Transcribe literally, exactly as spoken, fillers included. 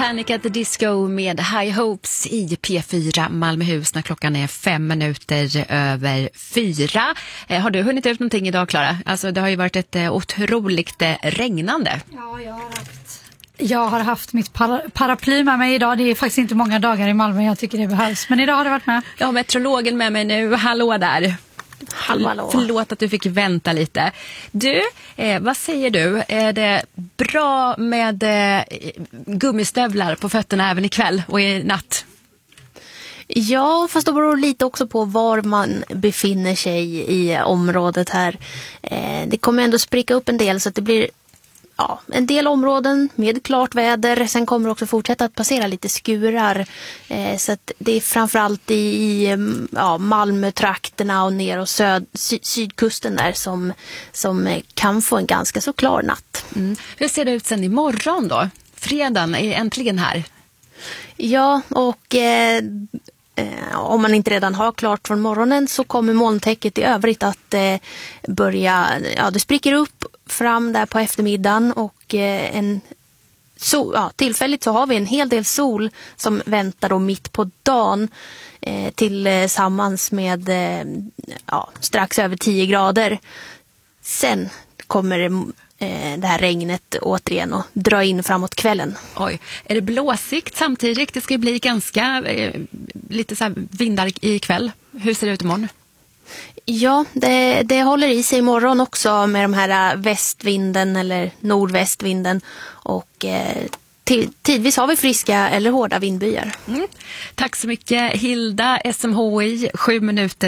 Panic at the Disco med High Hopes i P fyra Malmöhus när klockan är fem minuter över fyra. Eh, har du hunnit ut någonting idag, Klara? Alltså det har ju varit ett eh, otroligt eh, regnande. Ja, jag har haft... Jag har haft mitt para- paraply med mig idag. Det är faktiskt inte många dagar i Malmö jag tycker det behövs. Men idag har det varit med. Jag har meteorologen med mig nu. Hallå där. Hallå, hallå. Förlåt att du fick vänta lite. Du, eh, vad säger du? Är det bra med eh, gummistövlar på fötterna även ikväll och i natt? Ja, fast det beror lite också på var man befinner sig i området här. Eh, det kommer ändå spricka upp en del så att det blir ja, en del områden med klart väder. Sen kommer det också fortsätta att passera lite skurar. Eh, så att det är framförallt i ja, Malmötrakterna och ner och söd, sy, sydkusten där som, som kan få en ganska så klar natt. Mm. Hur ser det ut sen imorgon då? Fredagen är äntligen här. Ja, och eh, eh, om man inte redan har klart från morgonen så kommer molntäcket i övrigt att eh, börja, ja det spricker upp fram där på eftermiddagen och eh, en sol, ja, tillfälligt så har vi en hel del sol som väntar då mitt på dagen eh, tillsammans med eh, ja, strax över tio grader. Sen kommer det det här regnet återigen och dra in framåt kvällen. Oj, är det blåsigt samtidigt? Det ska bli ganska eh, lite så här vindar i kväll. Hur ser det ut imorgon? Ja, det, det håller i sig imorgon också med de här västvinden eller nordvästvinden och eh, till, tidvis har vi friska eller hårda vindbyar. Mm. Tack så mycket Hilda, S M H I, sju minuter